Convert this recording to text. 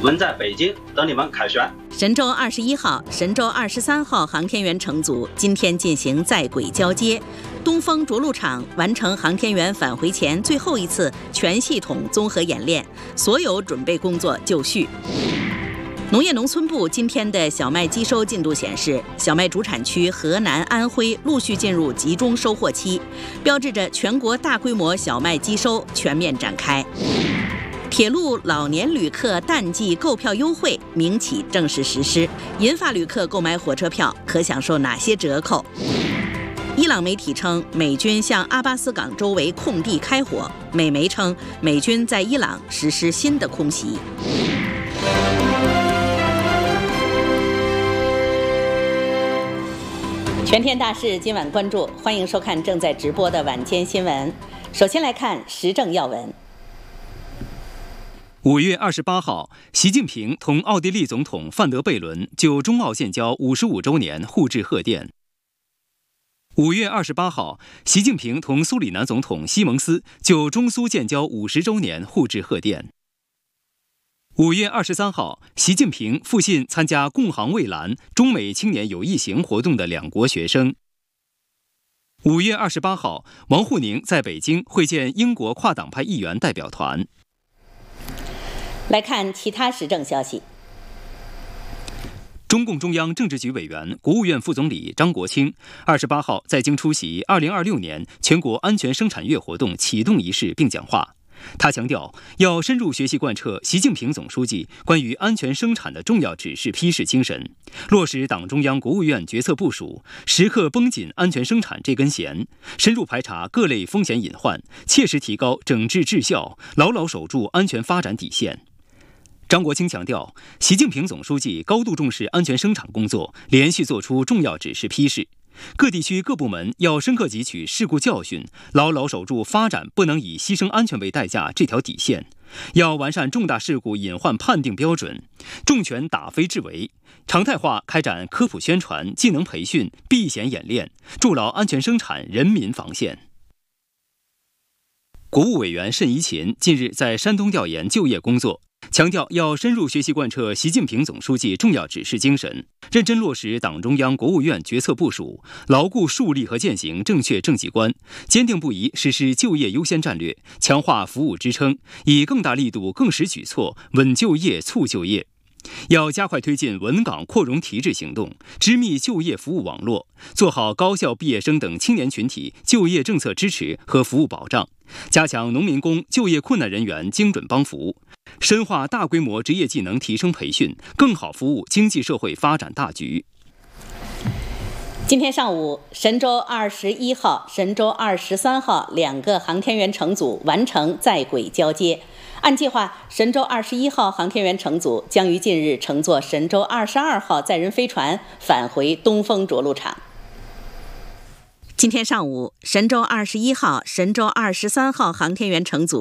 们在北京等你们凯旋。 神舟21号、神舟23号航天员乘组今天进行在轨交接，东风着陆场完成航天员返回前最后一次全系统综合演练，所有准备工作就绪。农业农村部今天的小麦机收进度显示，小麦主产区河南、安徽陆续进入集中收获期，标志着全国大规模小麦机收全面展开。铁路老年旅客淡季购票优惠明起正式实施，银发旅客购买火车票可享受哪些折扣？伊朗媒体称，美军向阿巴斯港周围空地开火，美媒称美军在伊朗实施新的空袭。全天大事今晚关注，欢迎收看正在直播的晚间新闻。首先来看时政要闻。 5月28号，习近平同奥地利总统范德贝伦就中奥建交55周年互致贺电。5月28号，习近平同苏里南总统西蒙斯就中苏建交50周年互致贺电。5月23号，习近平复信参加共航蔚蓝中美青年友谊行活动的两国学生。5月28号，王沪宁在北京会见英国跨党派议员代表团。 来看其他时政消息。 中共中央政治局委员、国务院副总理张国清28号在京出席2026年全国安全生产月活动启动仪式并讲话。他强调，要深入学习贯彻习近平总书记关于安全生产的重要指示批示精神，落实党中央、国务院决策部署，时刻绷紧安全生产这根弦，深入排查各类风险隐患，切实提高整治质效，牢牢守住安全发展底线。张国清强调，习近平总书记高度重视安全生产工作，连续作出重要指示批示。各地区各部门要深刻汲取事故教训，牢牢守住发展不能以牺牲安全为代价这条底线。要完善重大事故隐患判定标准，重拳打非治为，常态化开展科普宣传、技能培训、避险演练，筑牢安全生产人民防线。国务委员慎贻勤近日在山东调研就业工作，强调要深入学习贯彻习近平总书记重要指示精神，认真落实党中央、国务院决策部署，牢固树立和践行正确政绩观，坚定不移实施就业优先战略，强化服务支撑，以更大力度、更实举措稳就业、促就业。要加快推进稳岗扩容提质行动，织密就业服务网络，做好高校毕业生等青年群体就业政策支持和服务保障，加强农民工就业困难人员精准帮扶，深化大规模职业技能提升培训，更好服务经济社会发展大局。 今天上午，神舟21号、神舟23号两个航天员乘组完成在轨交接。按计划，神舟21号航天员乘组将于近日乘坐神舟22号载人飞船返回东风着陆场。今天上午，神舟21号、神舟23号航天员乘组